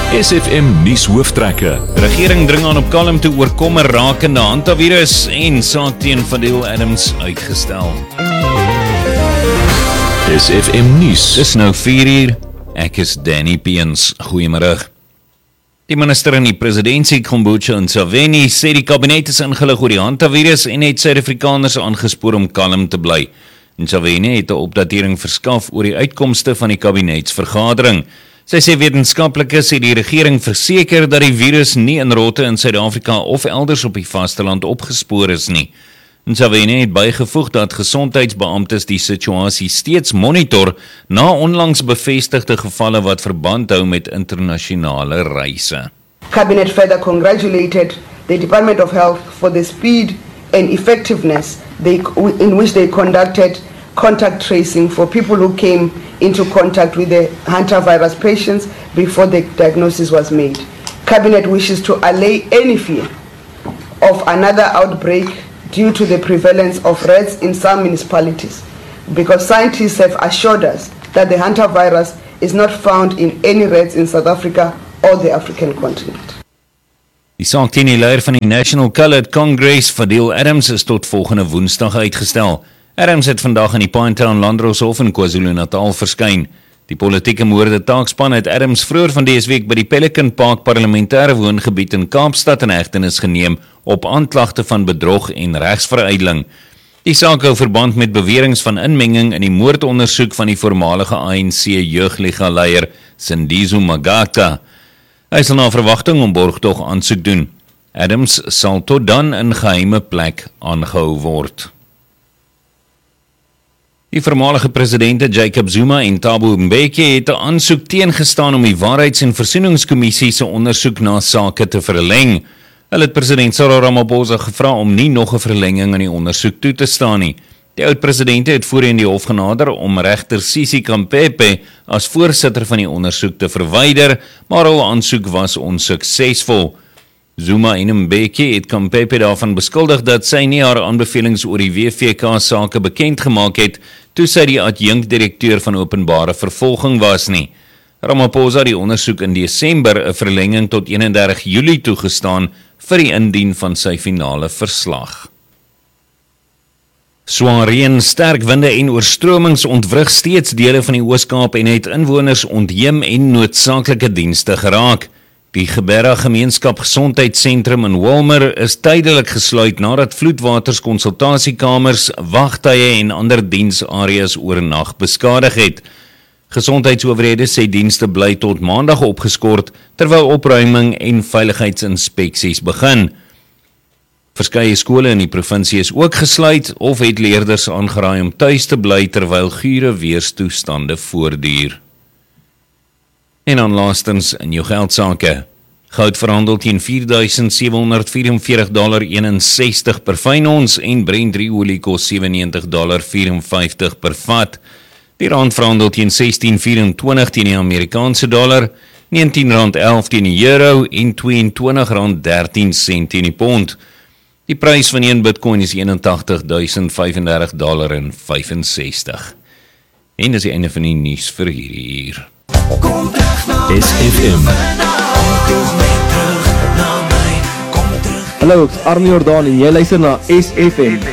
SFM nuus hooftrekke. Regering dring aan op kalmte oor kommer rakende hantavirus en saak teen Fadil Adams uitgestel. SFM nuus. Dis nou 4:00. Ek is Danny Peens. Goeiemôre. Die minister in die presidentskap, Khumbudzo Ntshavheni, sê die kabinet is ingelig oor die hantavirus en het Suid-Afrikaners aangespoor om kalm te bly. Ntshavheni het 'n opdatering verskaf oor die uitkomste van die kabinetsvergadering. Sy sê wetenskaplikes het die regering verseker dat die virus nie in rotte in Suid-Afrika of elders op die vasteland opgespoor is nie. Ntshavheni het bygevoeg dat gesondheidsbeamptes die situasie steeds monitor na onlangs bevestigde gevalle wat verband hou met internasionale reise. Cabinet further congratulated the Department of Health for the speed and effectiveness in which they conducted contact tracing for people who came into contact with the hantavirus patients before the diagnosis was made. Cabinet wishes to allay any fear of another outbreak due to the prevalence of rats in some municipalities, because scientists have assured us that the hantavirus is not found in any rats in South Africa or the African continent. Die saak teen die leier van die National Coloured Congress, Fadil Adams, is tot volgende Woensdag uitgestel. Adams het vandag in die Pinetown Landdroshof in KwaZulu-Natal verskyn. Die politieke moorde taakspan het Adams vroeër van dese week by die Pelican Park parlementêre woongebied in Kaapstad in hegtenis geneem op aanklagte van bedrog en regsveruideling. Die saak hou verband met beweringe van inmenging in die moordondersoek van die voormalige ANC jeugliga-leier Sindizo Magata. Hy sal na verwagting om borgtog aansoek doen. Adams sal tot dan in geheime plek aangehou word. Die voormalige presidente Jacob Zuma en Thabo Mbeki het 'n aansoek teengestaan om die Waarheids- en Versoeningskommissie se ondersoek na sake te verleng. Hulle het president Cyril Ramaphosa gevra om nie nog 'n verlenging aan die ondersoek toe te staan nie. Die oud-president het voorheen die hof genader om regter Sisi Kampepe as voorsitter van die ondersoek te verwyder, maar hul aansoek was onsuksesvol. Zuma en Mbeki het Kampepe daarvan beskuldig dat sy nie haar aanbevelings oor die WVK-sake bekend gemaak het toe sy die adjunkdirekteur van openbare vervolging was nie. Ramaphosa het die ondersoek in Desember 'n verlenging tot 31 Julie toegestaan vir die indien van sy finale verslag. Swaar reën, sterk winde en oorstromings ontwrig steeds dele van die Oos-Kaap en het inwoners ontheem en noodsaaklike dienste geraak. Die Geberra Gemeenskap Gesondheidssentrum in Walmer is tydelik gesluit nadat vloedwaterskonsultasiekamers, wagtye en ander diensareas oornag beskadig het. Gesondheidsowerhede sê dienste bly tot Maandag opgeskort terwyl opruiming en veiligheidsinspeksies begin. Verskeie skole in die provinsie is ook gesluit of het leerders aangeraai om tuis te bly terwyl gure weerstoestande voortduur. En dan laastens in jou geldsake. Goud verhandel teen $4,744.61 per fyn ons en Brent olie kos $97.54 per vat. Die rand verhandel teen 16.24 teen die Amerikaanse dollar, R19.11 teen die euro en R22.13 teen die pond. Die prys van 1 Bitcoin is $81.035.65. En dis die einde van die nuus vir hierdie uur. SFM. Hallo, ek is Arnie Jordaan en jy luister na SFM.